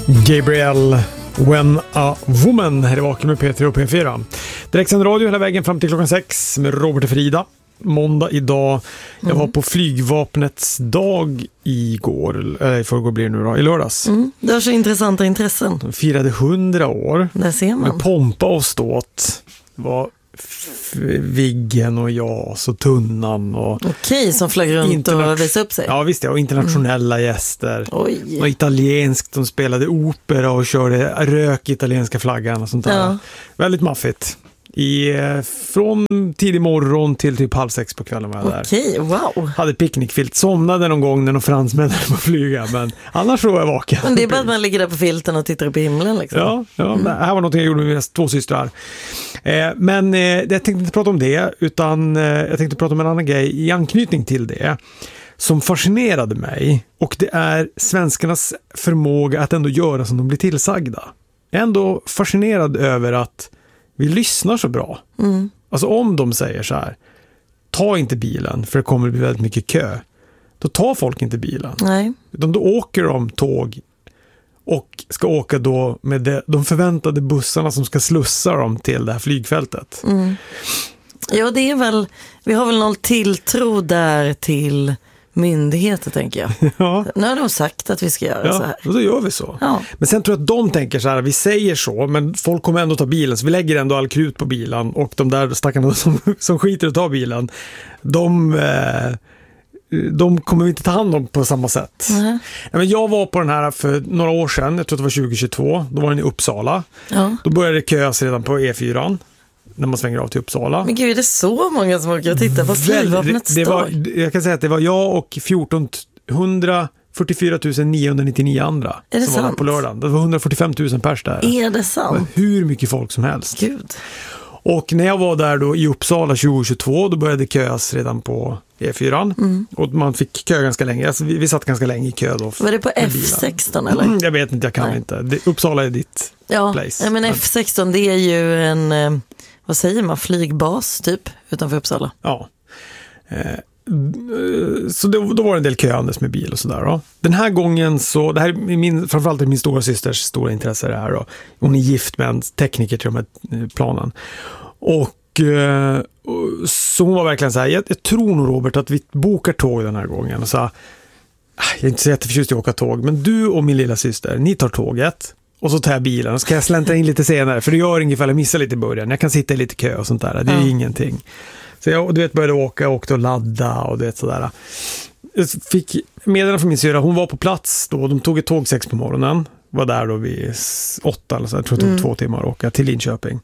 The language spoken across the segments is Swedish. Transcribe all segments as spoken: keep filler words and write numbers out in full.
Gabriel, When a Woman, här är Vaken med P tre och P fyra. Direktsänd radio hela vägen fram till klockan sex med Robert och Frida. Måndag idag. Jag mm. var på flygvapnets dag igår, eller i förrgår blir det nu då, i lördags. Mm. Det var så intressanta intressen. De firade hundra år. Där ser man. Med pompa och ståt. Det var Viggen och jag, så Tunnan och... Okej, som flög runt interna- och visade upp sig. Ja visst, ja, och internationella mm. gäster. Oj. Och italienskt, de spelade opera och körde rök italienska flaggan och sånt där. Ja. Väldigt maffigt. I, från tidig morgon till typ halv sex på kvällen var jag där. Okej, wow. Hade picknickfilt, somnade någon gång när någon fransmän på flyga, men annars så var jag vaken. Men det är bara att man ligger där på filten och tittar upp i himlen liksom. Ja, ja mm. det här var något jag gjorde med mina två systrar. Eh, men eh, jag tänkte inte prata om det, utan eh, jag tänkte prata om en annan grej i anknytning till det som fascinerade mig, och det är svenskarnas förmåga att ändå göra som de blir tillsagda. Jag är ändå fascinerad över att vi lyssnar så bra. Mm. Alltså om de säger så här: ta inte bilen för det kommer bli väldigt mycket kö. Då tar folk inte bilen. Nej. Utan då åker de tåg och ska åka då med det, de förväntade bussarna som ska slussa dem till det här flygfältet. Mm. Ja, det är väl, vi har väl någon tilltro där till myndigheter, tänker jag. Ja. Nu har de sagt att vi ska göra ja, så här. Och då gör vi så. Ja. Men sen tror jag att de tänker så här: vi säger så, men folk kommer ändå ta bilen, så vi lägger ändå all krut på bilen, och de där stackarna som, som skiter att ta bilen, de, eh, de kommer vi inte ta hand om på samma sätt. Mm. Ja, men jag var på den här för några år sedan, jag tror det var tjugo tjugotvå, då var den i Uppsala. Ja. Då började det köas redan på E fyra när man svänger av till Uppsala. Men gud, är det så många som åker och tittar på flygvapnets dag? Jag kan säga att det var jag och fjortonhundrafyrtiofyra tusen niohundranittionio andra är det som sant? var där på lördagen. Det var hundrafyrtiofem tusen pers där. Är det sant? Det var hur mycket folk som helst. Gud. Och när jag var där då i Uppsala tjugo tjugotvå, då började det köas redan på E fyra. Mm. Och man fick kö ganska länge. Alltså, vi, vi satt ganska länge i kö då. Var det på F sexton eller? Jag vet inte, jag kan Nej. inte. Det, Uppsala är ditt ja, place. Ja, men F sexton, det är ju en... Vad säger man? Flygbas typ utanför Uppsala. Ja. Eh, så då, då var det en del köandes med bil och sådär då. Den här gången så, det här är min, framförallt är min stora systers stora intresse det här då. Hon är gift med en tekniker till de här planen. Och eh, så hon var verkligen så här: jag, jag tror nog Robert att vi bokar tåg den här gången. Och så, jag är inte så jätteförtjust i att åka tåg, men du och min lilla syster, ni tar tåget. Och så tar jag bilen och så kan jag släntra in lite senare. För det gör inget ifall jag missar lite i början. Jag kan sitta i lite kö och sånt där. Det är ja. ingenting. Så jag du vet, började åka, åkte och ladda och det sådär. Jag fick meddelande från min syra. Hon var på plats då. De tog ett tåg sex på morgonen. Var där då vid åtta eller så. Jag tror det tog mm. två timmar att åka till Linköping.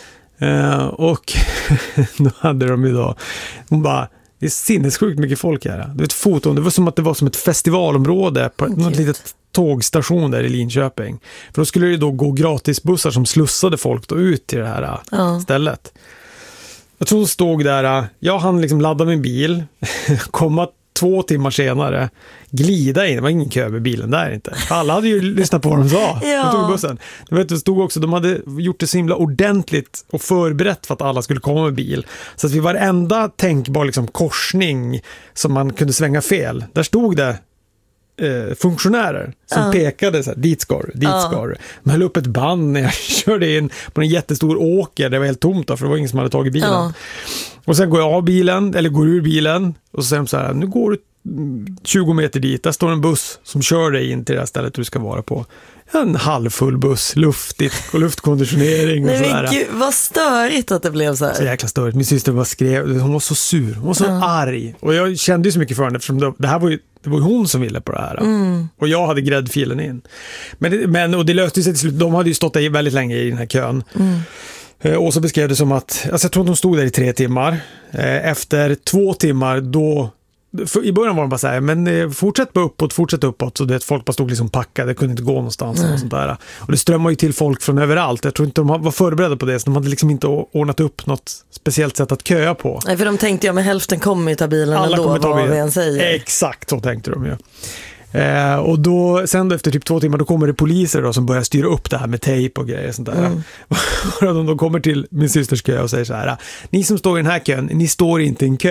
Uh, och då hade de ju då... Hon bara... Det är sinnessjukt mycket folk här. Du vet, foton, det var som att det var som ett festivalområde på något litet tågstation där i Linköping. För då skulle det då gå gratisbussar som slussade folk då ut till det här ja. stället. Jag tror hon stod där, jag hann liksom ladda min bil, komma två timmar senare, glida in, det var ingen kö med bilen där inte. Alla hade ju lyssnat på vad de sa. Ja. De tog bussen. Du vet, det stod också, de hade gjort det så himla ordentligt och förberett för att alla skulle komma med bil. Så att vid varenda tänkbar liksom korsning som man kunde svänga fel, där stod det eh, funktionärer som uh. pekade så här: dit ska du, dit uh. ska du. Man höll upp ett band när jag körde in på en jättestor åker, det var helt tomt då, för det var ingen som hade tagit bilen. Uh. Och sen går jag av bilen, eller går ur bilen, och så säger de så här: nu går du tjugo meter dit, där står en buss som kör dig in till det här stället du ska vara på. En halvfull buss, luftigt och luftkonditionering och sådär. Men gud, vad störigt att det blev så här. Så jäkla störigt. Min syster var skrev, hon var så sur, hon var så uh. arg. Och jag kände ju så mycket för henne, eftersom det, det här var ju det var ju hon som ville på det här. Mm. Och jag hade gräddfilen in. Men, det, men, och det löste sig till slut. De hade ju stått där väldigt länge i den här kön. Mm. Och så beskrev det som att, alltså jag tror att de stod där i tre timmar. Efter två timmar då, i början var de bara så här, men fortsätt bara uppåt, fortsätt uppåt. Så det folk bara stod liksom packade, kunde inte gå någonstans. Mm. Och sånt där. Och det strömmar ju till folk från överallt. Jag tror inte de var förberedda på det, så de hade liksom inte ordnat upp något speciellt sätt att köa på. Nej, för de tänkte ju, men hälften kommer ju ta bilen alla ändå, vad bilen. Vi än säger. Exakt, så tänkte de ju. Eh, och då, sen då, efter typ två timmar, då kommer det poliser då, som börjar styra upp det här med tejp och grejer och sånt där. Mm. Och de, de kommer till min systers kö och säger så här: ni som står i den här kön, ni står inte i en kö.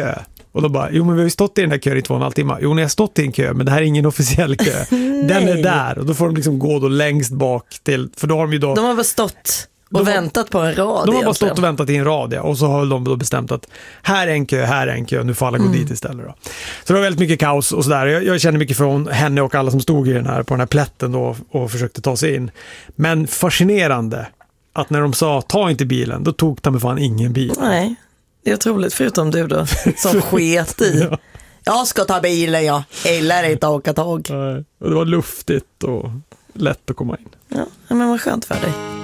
Och då bara, jo men vi har ju stått i den här kön i två och en halv timme. Jo, ni har stått i en kö, men det här är ingen officiell kö. Den är där. Och då får de liksom gå då längst bak till, för då har de ju då... De har bara stått och de väntat har, på en rad. De har egentligen. bara stått och väntat i en rad, ja. Och så har de då bestämt att här är en kö, här är en kö, nu får alla gå mm. dit istället då. Så det var väldigt mycket kaos och sådär. Jag, jag känner mycket från henne och alla som stod i den här, på den här plätten då och försökte ta sig in. Men fascinerande att när de sa, ta inte bilen, då tog de fan ingen bil. Nej, det är otroligt, förutom du då, som sket i. Ja. Jag ska ta bilen, jag gillar inte åka tåg. Nej, det var luftigt och lätt att komma in. Ja, men vad skönt för dig.